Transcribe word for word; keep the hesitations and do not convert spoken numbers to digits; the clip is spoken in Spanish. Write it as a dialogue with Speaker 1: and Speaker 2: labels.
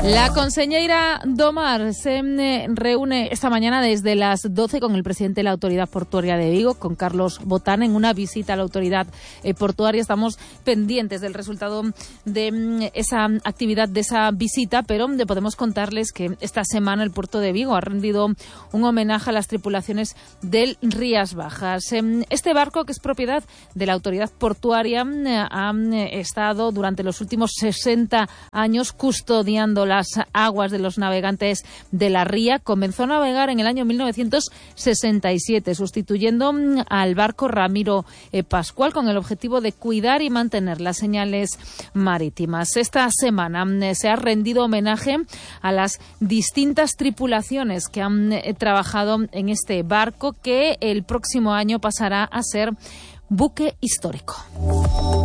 Speaker 1: La conselleira do Mar se reúne esta mañana desde las doce con el presidente de la Autoridad Portuaria de Vigo, con Carlos Botán, en una visita a la Autoridad Portuaria. Estamos pendientes del resultado de esa actividad, de esa visita, pero podemos contarles que esta semana el puerto de Vigo ha rendido un homenaje a las tripulaciones del Rías Bajas. Este barco, que es propiedad de la Autoridad Portuaria, ha estado durante los últimos sesenta años custodiando las aguas de los navegantes de la ría. Comenzó a navegar en el año mil novecientos sesenta y siete, sustituyendo al barco Ramiro Pascual, con el objetivo de cuidar y mantener las señales marítimas. Esta semana se ha rendido homenaje a las distintas tripulaciones que han trabajado en este barco, que el próximo año pasará a ser buque histórico.